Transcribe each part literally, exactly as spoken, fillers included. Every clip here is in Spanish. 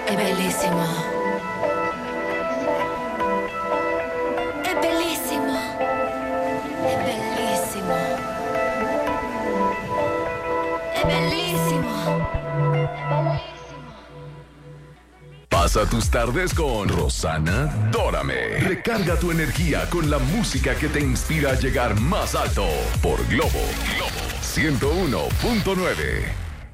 È bellissimo. È bellissimo. È bellissimo. È bellissimo. È bellissimo. Pasa tus tardes con Rosana Dórame. Recarga tu energía con la música que te inspira a llegar más alto por Globo, Globo ciento uno punto nueve.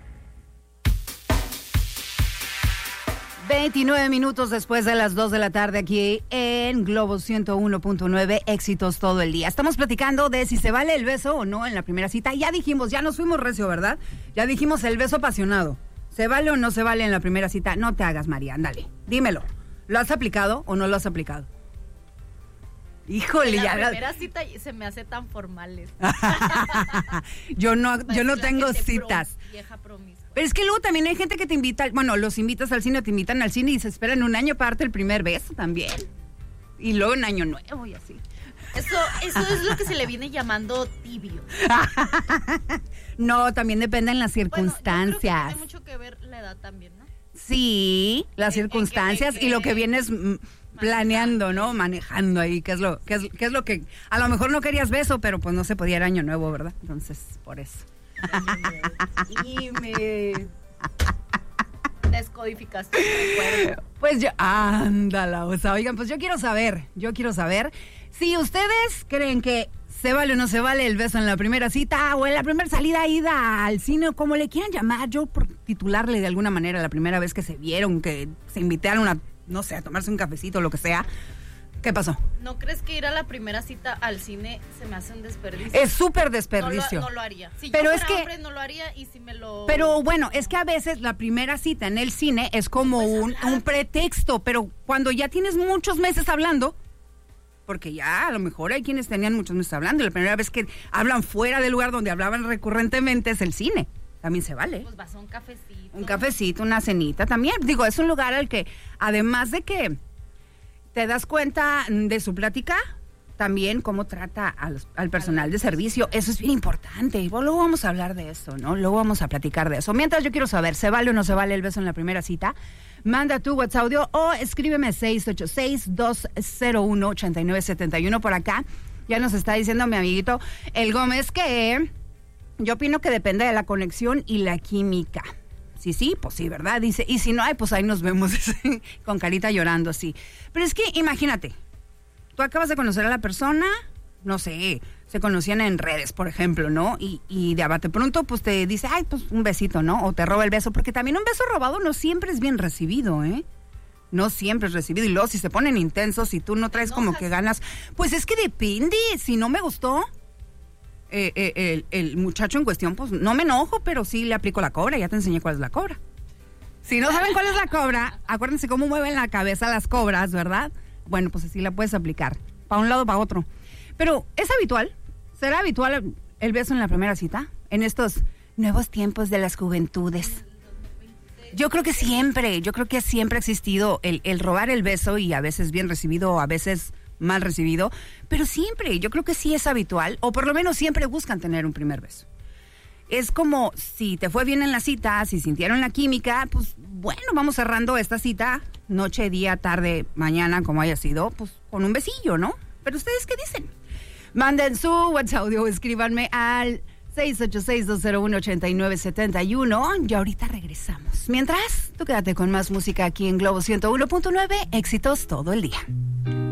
veintinueve minutos después de las dos de la tarde aquí en Globo ciento uno punto nueve, éxitos todo el día. Estamos platicando de si se vale el beso o no en la primera cita. Ya dijimos, ya nos fuimos recio, ¿verdad? Ya dijimos el beso apasionado. ¿Se vale o no se vale en la primera cita? No te hagas, María, ándale, dímelo. ¿Lo has aplicado o no lo has aplicado? Híjole, en ya. La primera cita se me hace tan formales. yo no, yo no la tengo gente citas. Prom, vieja promiscua. Pero es que luego también hay gente que te invita, bueno, los invitas al cine, te invitan al cine y se esperan un año para darte el primer beso también. Y luego un año nuevo y así. Eso, eso es lo que se le viene llamando tibio. No, también depende en las circunstancias. Bueno, yo creo que tiene mucho que ver la edad también, ¿no? Sí, las En- circunstancias en que- y lo que vienes mm, planeando, ¿no? Manejando ahí, qué es lo qué es, qué es lo que a lo mejor no querías beso, pero pues no se podía, era año nuevo, ¿verdad? Entonces, por eso. Y me descodificaste el recuerdo. Pues yo, ándala, o sea, oigan, pues yo quiero saber, yo quiero saber si ustedes creen que se vale o no se vale el beso en la primera cita o en la primera salida, ida al cine, o como le quieran llamar, yo por titularle de alguna manera la primera vez que se vieron, que se invitaron a, no sé, a tomarse un cafecito o lo que sea. ¿Qué pasó? ¿No crees que ir a la primera cita al cine se me hace un desperdicio? Es súper no desperdicio. lo, no lo haría. Si Pero yo es fuera que- hombre no lo haría y si me lo... Pero bueno, es que a veces la primera cita en el cine es como Pues un, hablar. un pretexto, pero cuando ya tienes muchos meses hablando, porque ya a lo mejor hay quienes tenían muchos meses hablando y la primera vez que hablan fuera del lugar donde hablaban recurrentemente es el cine. También se vale. Pues vas a un cafecito. Un cafecito, una cenita también. Digo, es un lugar al que, además de que te das cuenta de su plática, también cómo trata a los- al personal de servicio. Eso es bien importante. Y luego vamos a hablar de eso, ¿no? Luego vamos a platicar de eso. Mientras yo quiero saber, ¿se vale o no se vale el beso en la primera cita? Manda tu WhatsApp audio o escríbeme seis ocho seis, dos cero uno, ocho nueve siete uno por acá. Ya nos está diciendo mi amiguito El Gómez que yo opino que depende de la conexión y la química. Sí, sí, pues sí, ¿verdad? Dice, y si no hay, pues ahí nos vemos con carita llorando, sí. Pero es que imagínate, tú acabas de conocer a la persona, no sé, se conocían en redes, por ejemplo, ¿no? Y, y de abate pronto, pues te dice, ay, pues un besito, ¿no? O te roba el beso, porque también un beso robado no siempre es bien recibido, ¿eh? No siempre es recibido. Y luego si se ponen intensos, si tú no traes como que ganas, pues es que depende, si no me gustó eh, eh, el, el muchacho en cuestión, pues no me enojo, pero sí le aplico la cobra, ya te enseñé cuál es la cobra. Si no saben cuál es la cobra, acuérdense cómo mueven la cabeza las cobras, ¿verdad? Bueno, pues así la puedes aplicar, para un lado, para otro. Pero, ¿es habitual? ¿Será habitual el beso en la primera cita? En estos nuevos tiempos de las juventudes. Yo creo que siempre, yo creo que siempre ha existido el, el robar el beso y a veces bien recibido o a veces mal recibido, pero siempre, yo creo que sí es habitual, o por lo menos siempre buscan tener un primer beso. Es como si te fue bien en la cita, si sintieron la química, pues bueno, vamos cerrando esta cita, noche, día, tarde, mañana, como haya sido, pues con un besillo, ¿no? Pero ¿ustedes qué dicen? Manden su WhatsApp audio o escríbanme al seis ocho seis, dos cero uno, ocho nueve siete uno y ahorita regresamos. Mientras, tú quédate con más música aquí en Globo ciento uno punto nueve, éxitos todo el día.